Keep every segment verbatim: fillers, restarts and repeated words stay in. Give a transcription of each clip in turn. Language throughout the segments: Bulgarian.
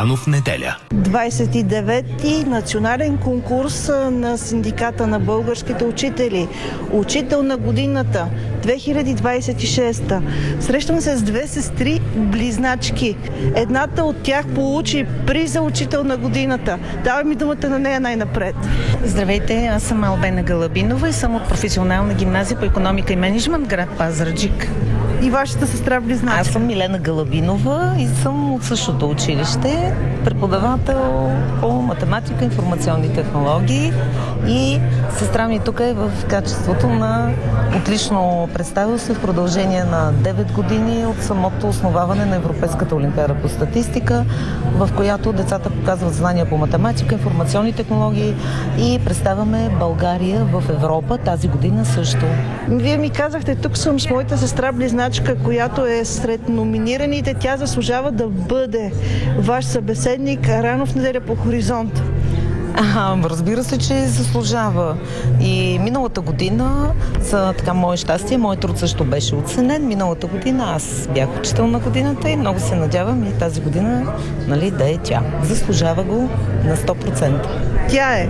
Рано в неделя. двадесет и девети национален конкурс на Синдиката на българските учители. Учител на годината две хиляди двадесет и шеста. Срещам се с две сестри близначки. Едната от тях получи приз за учител на годината. Давай ми думата на нея най-напред. Здравейте, аз съм Албена Галабинова и съм от професионална гимназия по икономика и мениджмънт, град Пазарджик. И вашата сестра близначка? Аз съм Милена Галабинова и съм от същото училище, преподавател по математика и информационни технологии, и сестра ми тук е в качеството на отлично представителство в продължение на девет години от самото основаване на Европейската олимпиада по статистика, в която децата показват знания по математика, информационни технологии и представяме България в Европа тази година също. Вие ми казахте, тук съм с моята сестра близначка, която е сред номинираните. Тя заслужава да бъде ваш събеседник рано в неделя по Хоризонт. А, разбира се, че заслужава. И миналата година, за така мое щастие, моят труд също беше оценен. Миналата година аз бях учител на годината и много се надявам и тази година, нали, да е тя. Заслужава го на сто процента. Тя е.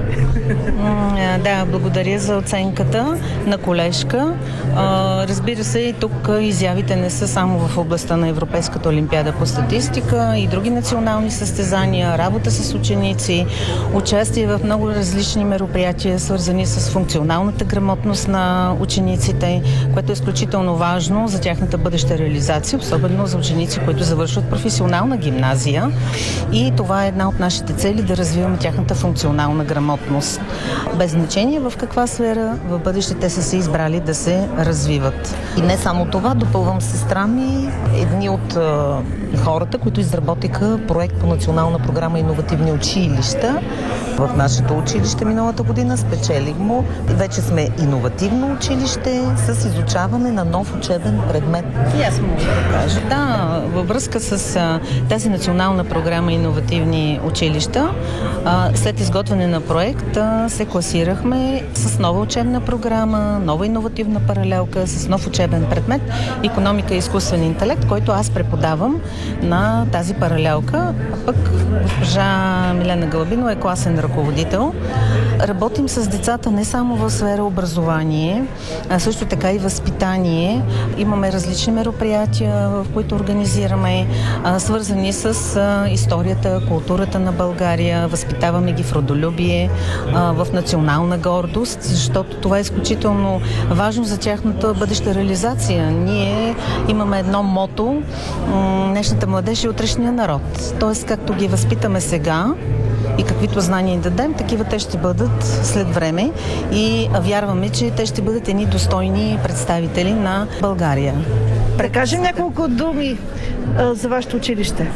Да, благодаря за оценката на колежка. Разбира се, и тук изявите не са само в областта на Европейската олимпиада по статистика, и други национални състезания, работа с ученици, участие в много различни мероприятия, свързани с функционалната грамотност на учениците, което е изключително важно за тяхната бъдеща реализация, особено за ученици, които завършват професионална гимназия. И това е една от нашите цели, да развиваме тяхната функционална грамотност. Без значение в каква сфера в бъдеще те са се избрали да се развиват. И не само това, допълвам сестра ми, едни от е, хората, които изработиха проект по национална програма иновативни училища. В нашето училище миналата година спечелих му. Вече сме иновативно училище с изучаване на нов учебен предмет. И аз мога да кажа. Да, във връзка с а, тази национална програма иновативни училища, а, след изготвяне на проект а, се класирахме с нова учебна програма, нова иновативна паралелка, с нов учебен предмет икономика и изкуствен интелект, който аз преподавам на тази паралелка. А пък госпожа Милена Галабинова е класен ръководител. Работим с децата не само в сфера образование, а също така и възпитание. Имаме различни мероприятия, в които организираме, а, свързани с а, историята, културата на България. Възпитаваме ги в родолюбие, а, в национална гордост, защото това е изключително важно за тяхната бъдеща реализация. Ние имаме едно мото: м- днешната младеж е утрешния народ. Тоест, както ги възпитаме сега и каквито знания им дадем, такива те ще бъдат след време, и вярваме, че те ще бъдат едни достойни представители на България. Да кажем няколко думи а, за вашето училище.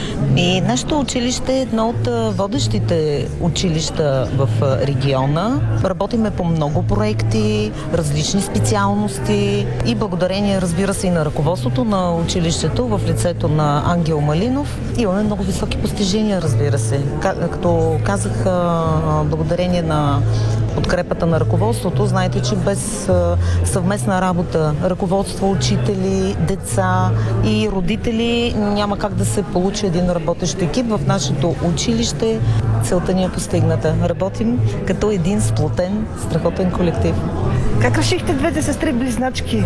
И нашето училище е едно от водещите училища в региона. Работиме по много проекти, различни специалности и благодарение, разбира се, и на ръководството на училището в лицето на Ангел Малинов имаме много високи постижения, разбира се. Като казах, благодарение на подкрепата на ръководството, знаете, че без съвместна работа, ръководство, учители, деца и родители няма как да се получи един работещ екип. В нашето училище целта ни е постигната. Работим като един сплотен, страхотен колектив. Как решихте двете сестри близначки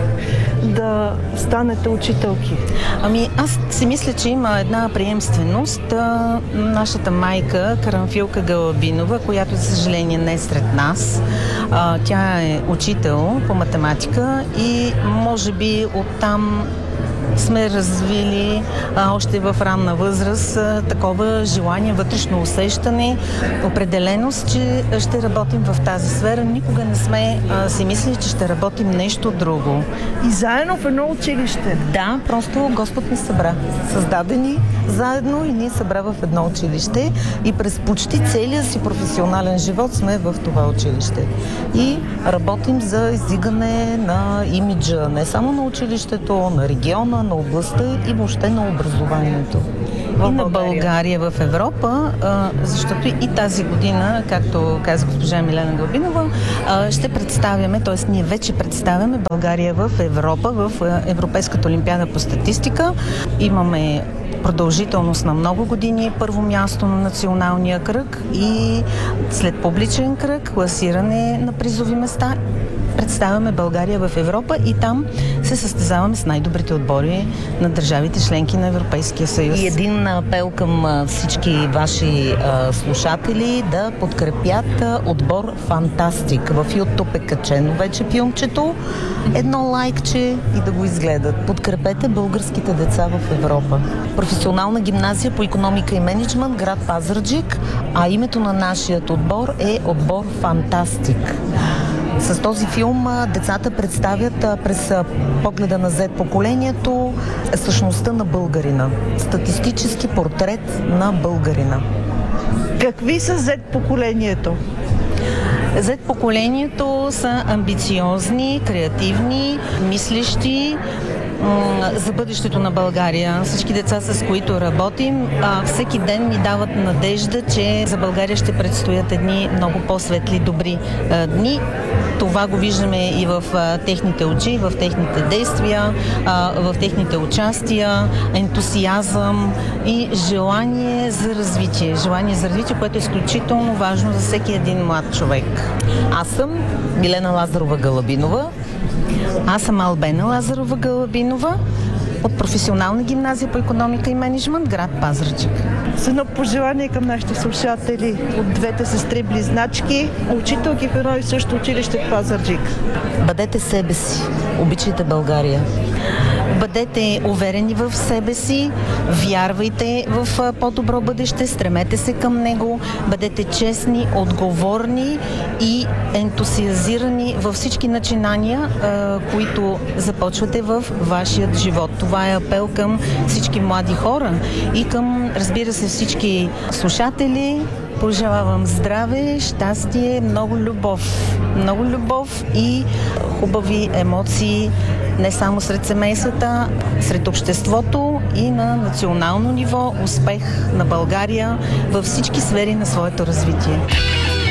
да станете учителки? Ами аз си мисля, че има една приемственост. А, нашата майка, Карамфилка Галабинова, която за съжаление не е сред нас, а, тя е учител по математика и може би оттам сме развили а, още в ранна възраст а, такова желание, вътрешно усещане, определеност, че ще работим в тази сфера. Никога не сме а, си мислили, че ще работим нещо друго. И заедно в едно училище? Да, просто Господ ни събра. Създадени заедно и ни събра в едно училище и през почти целия си професионален живот сме в това училище. И работим за издигане на имиджа не само на училището, на региона, на областта и въобще на образованието. И на България в Европа, защото и тази година, както каза госпожа Милена Галабинова, ще представяме, т.е. ние вече представяме България в Европа, в Европейската олимпиада по статистика. Имаме продължителност на много години, първо място на националния кръг и след публичен кръг, класиране на призови места, представяме България в Европа и там се състезаваме с най-добрите отбори на държавите членки на Европейския съюз. И един апел към всички ваши а, слушатели да подкрепят а, отбор Фантастик. В YouTube е качено вече филмчето. Едно лайкче и да го изгледат. Подкрепете българските деца в Европа. Професионална гимназия по икономика и мениджмънт, град Пазарджик, а името на нашият отбор е отбор Фантастик. С този филм децата представят през погледа на зет поколението същността на българина. Статистически портрет на българина. Какви са зет поколението? зет поколението са амбициозни, креативни, мислещи за бъдещето на България. Всички деца, с които работим, всеки ден ми дават надежда, че за България ще предстоят едни много по-светли, добри дни. Това го виждаме и в техните очи, в техните действия, в техните участия, ентусиазъм и желание за развитие. Желание за развитие, което е изключително важно за всеки един млад човек. Аз съм Милена Лазарова-Галабинова. Аз съм Албена Лазарова-Галабинова от професионална гимназия по икономика и мениджмънт, град Пазарджик. С едно пожелание към нашите слушатели от двете сестри-близначки, учителки в едно и също училище в Пазарджик. Бъдете себе си, обичайте България. Бъдете уверени в себе си, вярвайте в по-добро бъдеще, стремете се към него, бъдете честни, отговорни и ентусиазирани във всички начинания, които започвате в вашият живот. Това е апел към всички млади хора и към, разбира се, всички слушатели. Пожелавам здраве, щастие, много любов. Много любов и хубави емоции не само сред семействата, сред обществото и на национално ниво. Успех на България във всички сфери на своето развитие.